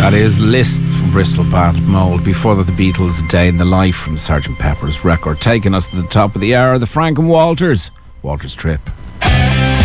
That is Lists from Bristol band Mould. Before that, the Beatles' Day in the Life from Sgt. Pepper's record. Taking us to the top of the hour, the Frank and Walters Trip.